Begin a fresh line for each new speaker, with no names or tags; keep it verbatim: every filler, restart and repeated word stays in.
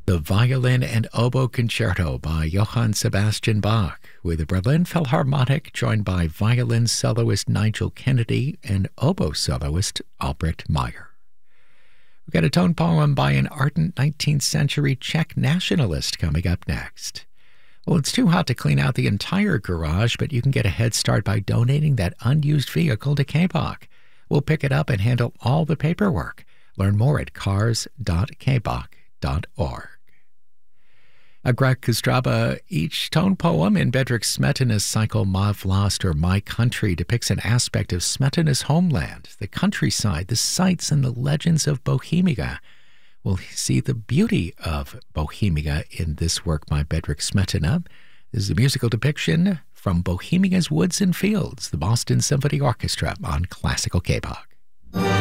The Violin and Oboe Concerto by Johann Sebastian Bach, with the Berlin Philharmonic joined by violin soloist Nigel Kennedy and oboe soloist Albrecht Meyer. We've got a tone poem by an ardent nineteenth century Czech nationalist coming up next. Well, it's too hot to clean out the entire garage, but you can get a head start by donating that unused vehicle to K B O C. We'll pick it up and handle all the paperwork. Learn more at cars dot k b o c dot org. A Greg Kostraba, each tone poem in Bedřich Smetana's cycle Ma Vlast, or My Country, depicts an aspect of Smetana's homeland, the countryside, the sights and the legends of Bohemia. We'll see the beauty of Bohemia in this work by Bedřich Smetana. This is a musical depiction from Bohemia's woods and fields, the Boston Symphony Orchestra on Classical K B O C.